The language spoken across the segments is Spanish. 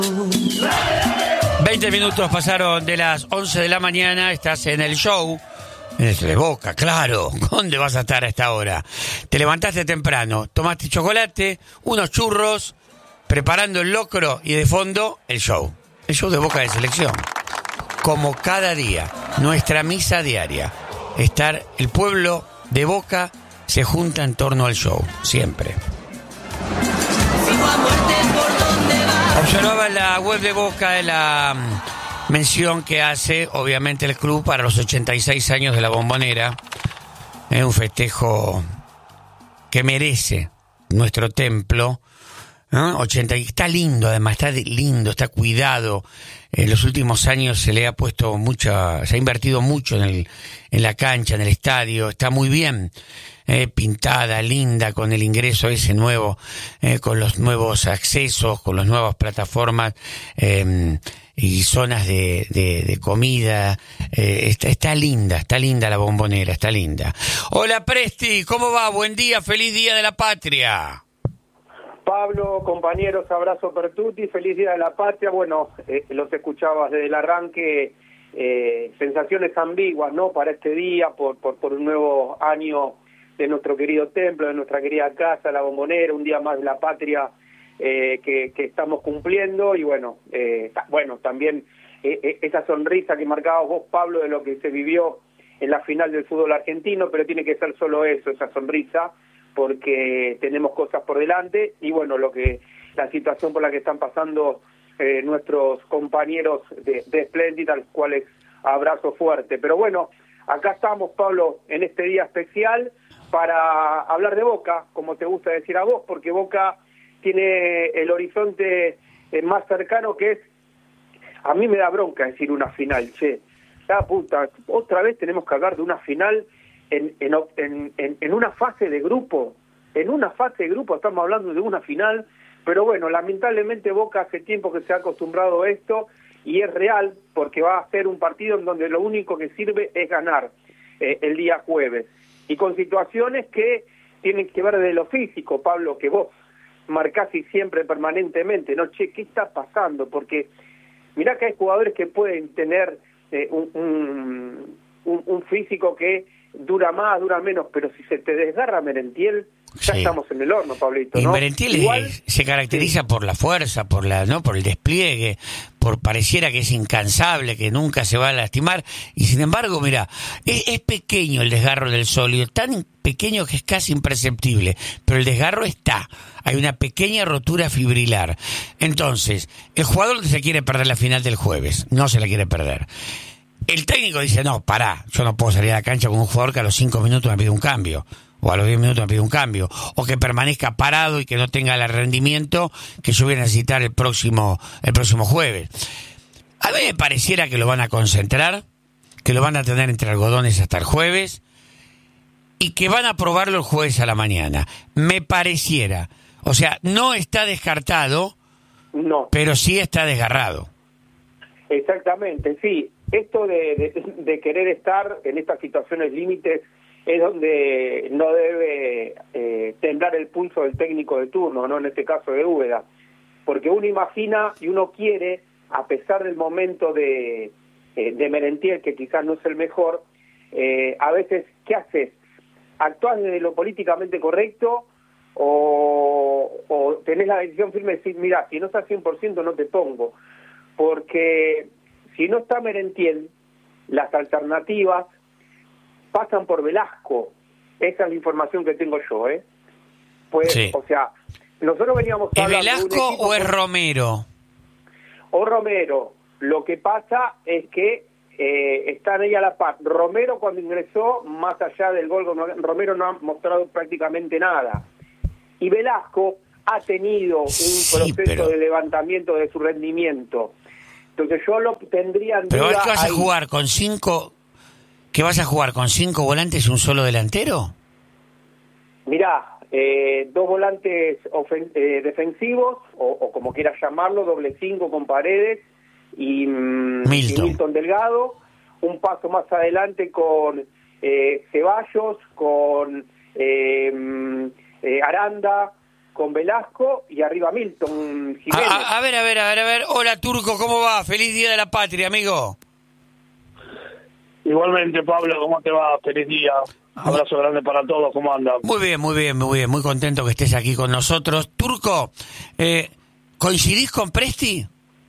20 minutos pasaron de las 11 de la mañana, estás en el show, en el de Boca, claro. ¿Dónde vas a estar a esta hora? Te levantaste temprano, tomaste chocolate, unos churros, preparando el locro y de fondo el show de Boca de Selección. Como cada día, nuestra misa diaria, el pueblo de Boca se junta en torno al show, siempre. Observaba en la web de Boca la mención que hace, obviamente, el club para los 86 años de la Bombonera. Es un festejo que merece nuestro templo, ¿no? Está lindo, además, está cuidado. En los últimos años se le ha puesto se ha invertido mucho en la cancha, en el estadio. Está muy bien. Pintada, linda, con el ingreso ese nuevo, con los nuevos accesos, con las nuevas plataformas y zonas de comida. Está linda la Bombonera, está linda. Hola Presti, ¿cómo va? Buen día, feliz Día de la Patria. Pablo, compañeros, abrazo per tutti, feliz Día de la Patria. Bueno, los escuchabas desde el arranque, sensaciones ambiguas, ¿no? Para este día, por un nuevo año de nuestro querido templo, de nuestra querida casa, la Bombonera, un día más de la patria que estamos cumpliendo. Y bueno, también esa sonrisa que marcabas vos, Pablo, de lo que se vivió en la final del fútbol argentino, pero tiene que ser solo eso, esa sonrisa, porque tenemos cosas por delante. Y bueno, la situación por la que están pasando nuestros compañeros de Splendid, a los cuales abrazo fuerte. Pero bueno, acá estamos, Pablo, en este día especial para hablar de Boca, como te gusta decir a vos, porque Boca tiene el horizonte más cercano, que es, a mí me da bronca decir una final, la puta, otra vez tenemos que hablar de una final en una fase de grupo, estamos hablando de una final, pero bueno, lamentablemente Boca hace tiempo que se ha acostumbrado a esto, y es real, porque va a ser un partido en donde lo único que sirve es ganar el día jueves, y con situaciones que tienen que ver de lo físico, Pablo, que vos marcás y siempre permanentemente, ¿no? ¿Qué está pasando? Porque mirá que hay jugadores que pueden tener un físico que dura más, dura menos, pero si se te desgarra Merentiel, ya estamos en el horno, Pablito, ¿no? Y Merentiel se caracteriza por la fuerza, por el despliegue, pareciera que es incansable, que nunca se va a lastimar, y sin embargo, mira, es pequeño el desgarro del sólido, tan pequeño que es casi imperceptible, pero el desgarro está, hay una pequeña rotura fibrilar. Entonces, el jugador se quiere perder la final del jueves, no se la quiere perder. El técnico dice, no, pará, yo no puedo salir a la cancha con un jugador que a los 5 minutos me pide un cambio, o a los 10 minutos me pide un cambio, o que permanezca parado y que no tenga el rendimiento que yo voy a necesitar el próximo jueves. A mí me pareciera que lo van a concentrar, que lo van a tener entre algodones hasta el jueves, y que van a probarlo el jueves a la mañana. Me pareciera. O sea, no está descartado, no, pero sí está desgarrado. Exactamente, sí. Esto de querer estar en estas situaciones límites es donde no debe temblar el pulso del técnico de turno, ¿no? En este caso de Úbeda, porque uno imagina y uno quiere, a pesar del momento de Merentiel, que quizás no es el mejor, a veces, ¿qué haces? ¿Actuás desde lo políticamente correcto o tenés la decisión firme de decir, mira, si no estás 100% no te pongo? Porque si no está Merentiel, las alternativas pasan por Velasco. Esa es la información que tengo yo, Pues, sí. O sea, nosotros veníamos hablando... ¿Es Velasco o es Romero? O Romero. Lo que pasa es que están ahí a la par. Romero, cuando ingresó, más allá del gol, Romero no ha mostrado prácticamente nada. Y Velasco ha tenido un proceso de levantamiento de su rendimiento. Entonces yo lo tendría en duda. ¿Pero qué vas a jugar con 5? ¿Qué vas a jugar con 5 volantes y un solo delantero? Mirá, 2 volantes defensivos, o como quieras llamarlo, doble 5 con Paredes y Milton Delgado. Un paso más adelante con Ceballos, con Aranda, con Velasco y arriba Milton Jiménez. A ver. Hola, Turco, ¿cómo va? Feliz Día de la Patria, amigo. Igualmente, Pablo, ¿cómo te va? Feliz día. Abrazo grande para todos, ¿cómo andan? Muy bien, muy contento que estés aquí con nosotros. Turco, ¿coincidís con Presti?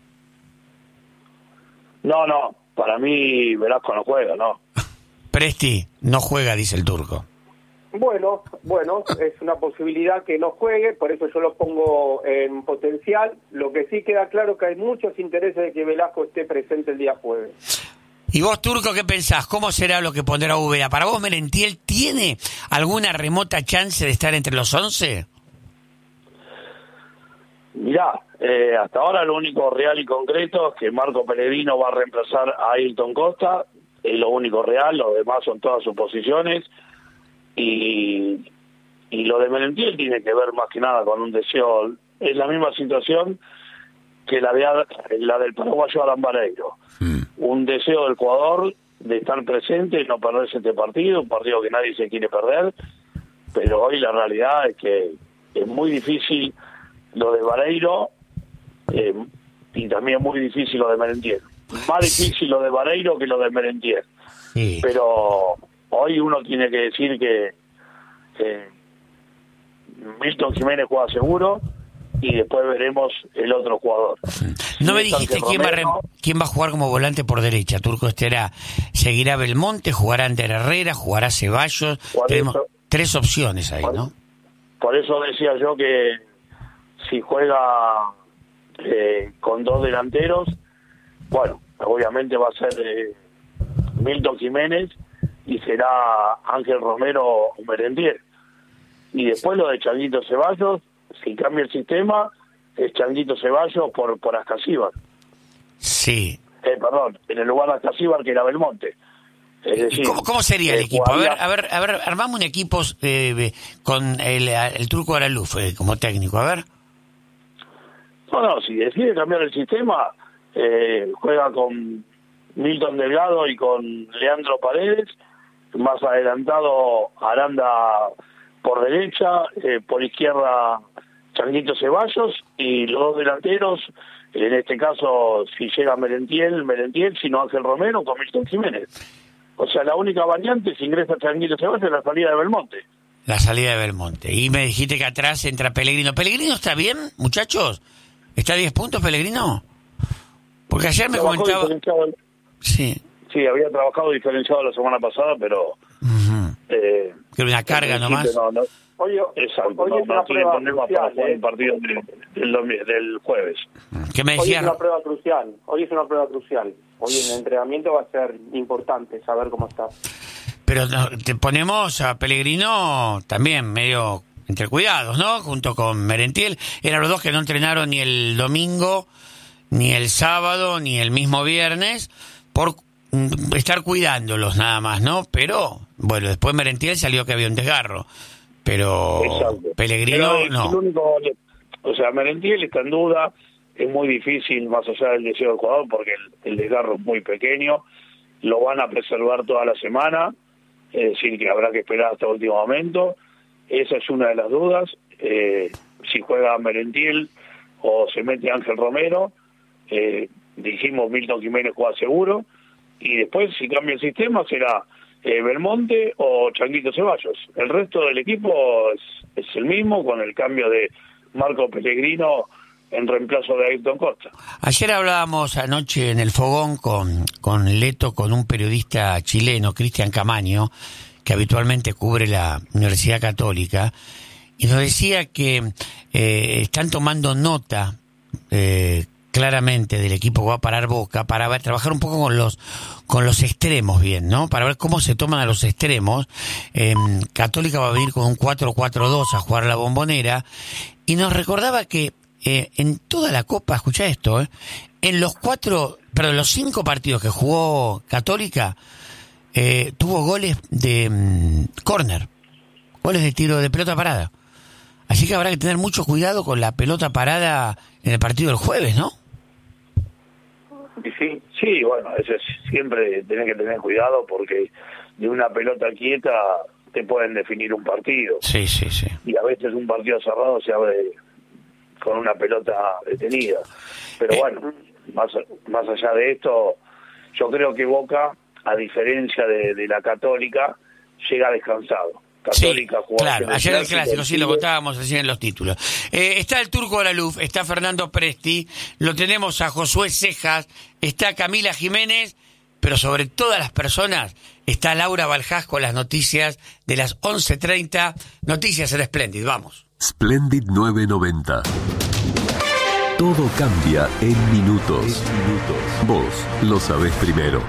No, para mí Velasco no juega, no. Presti no juega, dice el Turco. Bueno, es una posibilidad que no juegue, por eso yo lo pongo en potencial. Lo que sí queda claro que hay muchos intereses de que Velasco esté presente el día jueves. ¿Y vos, Turco, qué pensás? ¿Cómo será lo que pondrá Úbeda? ¿Para vos, Merentiel tiene alguna remota chance de estar entre los 11? Mirá, hasta ahora lo único real y concreto es que Marco Pellegrino va a reemplazar a Ailton Costa, es lo único real, lo demás son todas suposiciones. Y lo de Merentiel tiene que ver más que nada con un deseo, es la misma situación que la del paraguayo Alan Vareiro. Un deseo del jugador de estar presente y no perderse este partido, un partido que nadie se quiere perder, pero hoy la realidad es que es muy difícil lo de Vareiro y también muy difícil lo de Merentiel. Más difícil lo de Vareiro que lo de Merentiel. Sí. Pero hoy uno tiene que decir que Milton Jiménez juega seguro y después veremos el otro jugador. No me dijiste quién va a jugar como volante por derecha, Turco. Seguirá Belmonte, jugará Ander Herrera, jugará Ceballos. Tenemos tres opciones ahí, ¿no? Por eso decía yo que si juega con dos delanteros, bueno, obviamente va a ser Milton Jiménez y será Ángel Romero o Merentiel. Y después lo de Changuito Ceballos, si cambia el sistema, es Changuito Ceballos por Ascasíbar. Sí. Perdón, en el lugar de Ascasíbar que era Belmonte. Es decir, ¿Cómo sería el equipo? jugaría... A ver, armamos un equipo con el Turco Araluf como técnico, a ver. No, si decide cambiar el sistema, juega con Milton Delgado y con Leandro Paredes, más adelantado Aranda por derecha, por izquierda Changuito Ceballos y los dos delanteros, en este caso si llega Merentiel, si no Ángel Romero con Milton Jiménez. O sea, la única variante si ingresa Changuito Ceballos es la salida de Belmonte. La salida de Belmonte. Y me dijiste que atrás entra Pellegrino. ¿Pellegrino está bien, muchachos? ¿Está a 10 puntos Pellegrino? Porque ayer me comentaba... Sí, había trabajado diferenciado la semana pasada, pero... que una carga nomás. Hoy es una prueba crucial, el partido del jueves. ¿Qué me decías? Hoy es una prueba crucial. Hoy en el entrenamiento va a ser importante saber cómo está. Pero te ponemos a Pellegrino también medio entre cuidados, ¿no? Junto con Merentiel. Eran los dos que no entrenaron ni el domingo, ni el sábado, ni el mismo viernes, por estar cuidándolos nada más, ¿no? Pero, bueno, después Merentiel salió que había un desgarro. Pero exacto. Pellegrino pero no. El único, o sea, Merentiel está en duda, es muy difícil más allá del deseo del jugador porque el desgarro es muy pequeño, lo van a preservar toda la semana, es decir que habrá que esperar hasta el último momento. Esa es una de las dudas, si juega Merentiel o se mete Ángel Romero, dijimos Milton Jiménez juega seguro, y después si cambia el sistema será Belmonte o Changuito Ceballos. El resto del equipo es el mismo, con el cambio de Marco Pellegrino en reemplazo de Ailton Costa. Ayer hablábamos anoche en el Fogón con Leto, con un periodista chileno, Cristian Camaño, que habitualmente cubre la Universidad Católica, y nos decía que están tomando nota claramente del equipo que va a parar Boca para trabajar un poco con los extremos bien, ¿no? Para ver cómo se toman a los extremos. Católica va a venir con un 4-4-2 a jugar la Bombonera, y nos recordaba que en toda la Copa, escuchá esto, en los 5 partidos que jugó Católica, tuvo goles de córner, goles de tiro de pelota parada. Así que habrá que tener mucho cuidado con la pelota parada en el partido del jueves, ¿no? Sí, bueno, eso es, siempre tenés que tener cuidado porque de una pelota quieta te pueden definir un partido. Sí. Y a veces un partido cerrado se abre con una pelota detenida. Pero bueno, más allá de esto, yo creo que Boca, a diferencia de la Católica, llega descansado. Católica sí, claro, ayer el clásico, sí, lo contábamos recién en los títulos. Está el Turco Alaluf, está Fernando Presti, lo tenemos a Josué Cejas, está Camila Jiménez, pero sobre todas las personas está Laura Baljás con las noticias de las 11:30, noticias en Splendid, vamos. Splendid 990. Todo cambia en minutos. Vos lo sabés primero.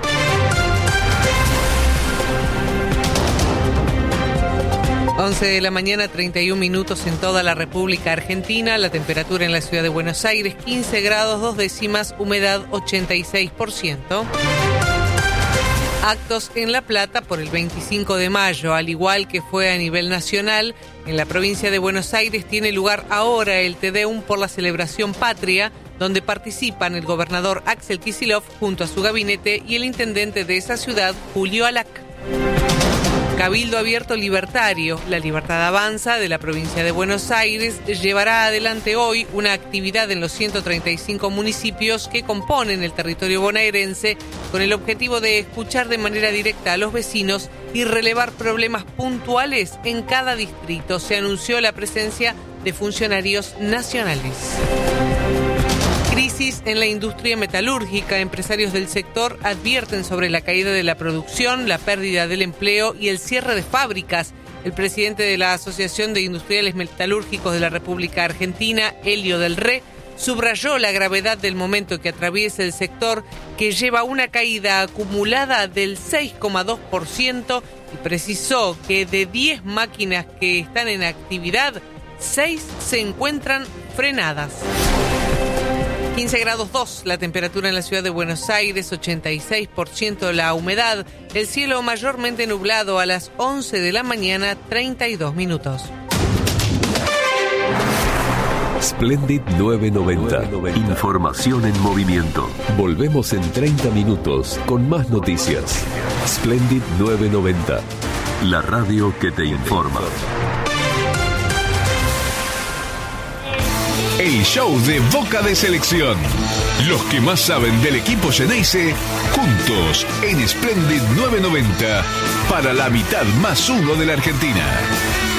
Once de la mañana, 31 minutos en toda la República Argentina. La temperatura en la ciudad de Buenos Aires, 15 grados 2 décimas, humedad 86%. Actos en La Plata por el 25 de mayo, al igual que fue a nivel nacional. En la provincia de Buenos Aires tiene lugar ahora el Te Deum por la celebración patria, donde participan el gobernador Axel Kicillof junto a su gabinete y el intendente de esa ciudad, Julio Alac. Cabildo Abierto Libertario, La Libertad Avanza de la provincia de Buenos Aires, llevará adelante hoy una actividad en los 135 municipios que componen el territorio bonaerense con el objetivo de escuchar de manera directa a los vecinos y relevar problemas puntuales en cada distrito. Se anunció la presencia de funcionarios nacionales. Crisis en la industria metalúrgica. Empresarios del sector advierten sobre la caída de la producción, la pérdida del empleo y el cierre de fábricas. El presidente de la Asociación de Industriales Metalúrgicos de la República Argentina, Helio del Re, subrayó la gravedad del momento que atraviesa el sector, que lleva una caída acumulada del 6,2%, y precisó que de 10 máquinas que están en actividad, 6 se encuentran frenadas. 15 grados 2 la temperatura en la ciudad de Buenos Aires, 86% la humedad, el cielo mayormente nublado a las 11 de la mañana, 32 minutos. Splendid 990. Información en movimiento. Volvemos en 30 minutos con más noticias. Splendid 990. La radio que te informa. El show de Boca de Selección. Los que más saben del equipo Xeneize, juntos en Splendid 990 para la mitad más uno de la Argentina.